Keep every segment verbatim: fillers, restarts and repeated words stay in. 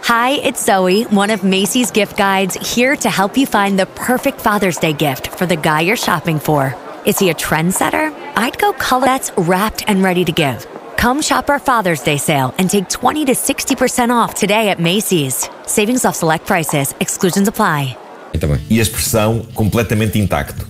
Hi, it's Zoe, one of Macy's gift guides, here to help you find the perfect Father's Day gift for the guy you're shopping for. Is he a trendsetter? I'd go color that's wrapped and ready to give. Come shop our Father's Day sale and take twenty to sixty percent off today at Macy's. Savings off select prices. Exclusions apply. E a expressão completamente intacto.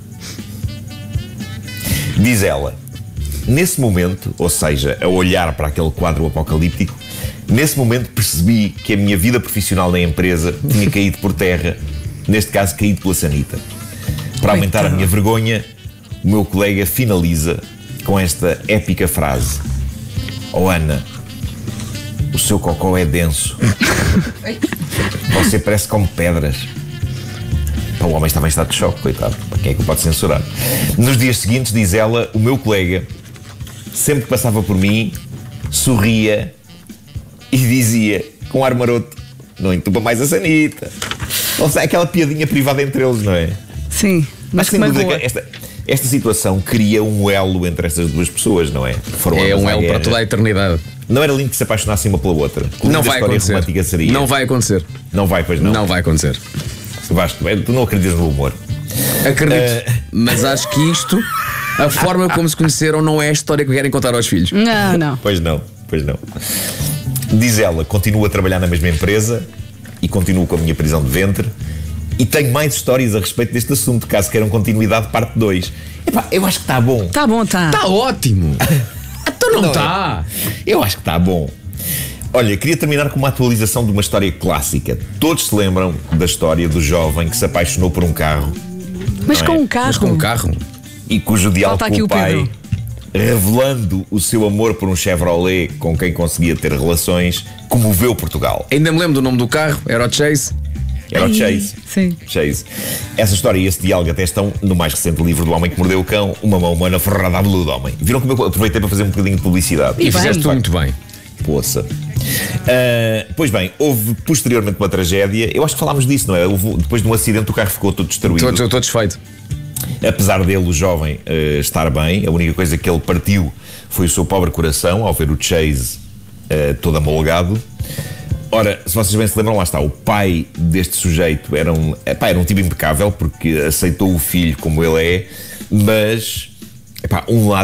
Diz ela: nesse momento, ou seja, a olhar para aquele quadro apocalíptico, nesse momento percebi que a minha vida profissional na empresa tinha caído por terra, neste caso caído pela sanita. Para aumentar a minha vergonha, o meu colega finaliza com esta épica frase: oh Ana, o seu cocó é denso. Você parece como pedras. Pá, o homem estava em estado de choque, coitado. Para quem é que o pode censurar? Nos dias seguintes, diz ela, o meu colega, sempre que passava por mim, sorria e dizia, com ar maroto: não entupa mais a sanita. Ou seja, aquela piadinha privada entre eles, não é? Sim, mas sem dúvida que esta, esta situação cria um elo entre estas duas pessoas, não é? Foram é um elo guerra. Para toda a eternidade. Não era lindo que se apaixonassem uma pela outra? Que não vai acontecer. Romântica seria? Não vai acontecer. Não vai, pois não? Não vai acontecer. Vasco, tu não acreditas no humor? Acredito, uh... mas acho que isto, a forma como se conheceram, não é a história que querem contar aos filhos. Não, não. Pois não, pois não. Diz ela, continuo a trabalhar na mesma empresa e continuo com a minha prisão de ventre e tenho mais histórias a respeito deste assunto, caso queiram continuidade, parte dois. Epá, eu acho que está bom. Está bom, está. Está ótimo. Então não está. É. Eu acho que está bom. Olha, queria terminar com uma atualização de uma história clássica. Todos se lembram da história do jovem que se apaixonou por um carro. Mas com é? um carro? Mas com um carro. E cujo diálogo com o pai, Pedro. revelando o seu amor por um Chevrolet com quem conseguia ter relações, comoveu Portugal. Ainda me lembro do nome do carro, era o Chase. Era o Chase. Sim. Chase. Essa história e esse diálogo até estão no mais recente livro do Homem que Mordeu o Cão, Uma Mão Humana Ferrada à Veludo Homem. Viram como eu aproveitei para fazer um bocadinho de publicidade? E, e fizeste tu muito bem. Poça. Uh, pois bem, houve posteriormente uma tragédia. Eu acho que falámos disso, não é? Houve, depois de um acidente o carro ficou todo destruído. Todo, todo desfeito. Apesar dele, o jovem, uh, estar bem, a única coisa que ele partiu foi o seu pobre coração ao ver o Chase uh, todo amolgado. Ora, se vocês bem se lembram, lá está, o pai deste sujeito era um, epá, era um tipo impecável, porque aceitou o filho como ele é, mas epá, um lado